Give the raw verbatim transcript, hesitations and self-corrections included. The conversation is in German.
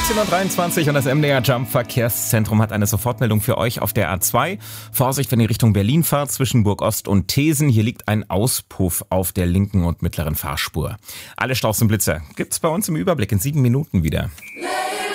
siebzehn Uhr dreiundzwanzig und das M D R Jump Verkehrszentrum hat eine Sofortmeldung für euch auf der A zwei. Vorsicht, wenn ihr Richtung Berlin fahrt, zwischen Burgost und Thesen. Hier liegt ein Auspuff auf der linken und mittleren Fahrspur. Alle Staus und Blitzer gibt's bei uns im Überblick in sieben Minuten wieder.